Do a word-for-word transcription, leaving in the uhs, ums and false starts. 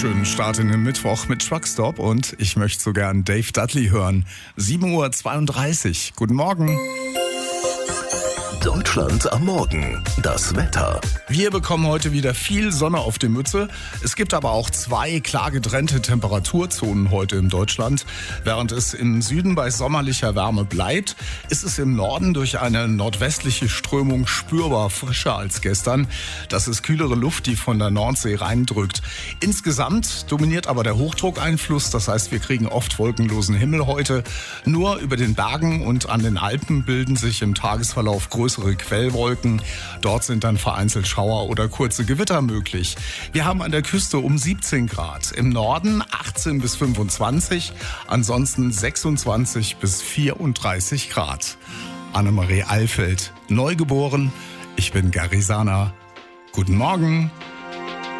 Schönen Start in den Mittwoch mit Truckstop und ich möchte so gern Dave Dudley hören. sieben Uhr zweiunddreißig. Guten Morgen. Deutschland am Morgen. Das Wetter. Wir bekommen heute wieder viel Sonne auf die Mütze. Es gibt aber auch zwei klar getrennte Temperaturzonen heute in Deutschland. Während es im Süden bei sommerlicher Wärme bleibt, ist es im Norden durch eine nordwestliche Strömung spürbar frischer als gestern. Das ist kühlere Luft, die von der Nordsee reindrückt. Insgesamt dominiert aber der Hochdruckeinfluss. Das heißt, wir kriegen oft wolkenlosen Himmel heute. Nur über den Bergen und an den Alpen bilden sich im Tagesverlauf größere Quellwolken. Dort sind dann vereinzelt Schauer oder kurze Gewitter möglich. Wir haben an der Küste um siebzehn Grad, im Norden achtzehn bis fünfundzwanzig, ansonsten sechsundzwanzig bis vierunddreißig Grad. Annemarie Alfeld, neugeboren. Ich bin Gary Sana. Guten Morgen.